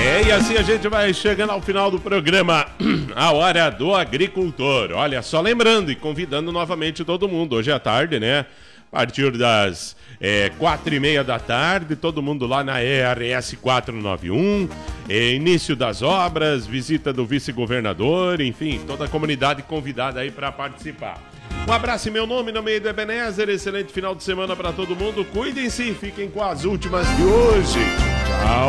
E assim a gente vai chegando ao final do programa, a Hora do Agricultor. Olha, só lembrando e convidando novamente todo mundo, hoje à tarde, né? A partir das 4h30 da tarde, todo mundo lá na ERS 491, início das obras, visita do vice-governador, enfim, toda a comunidade convidada aí para participar. Um abraço em meu nome, no meio do Ebenezer, excelente final de semana para todo mundo, cuidem-se e fiquem com as últimas de hoje. Tchau!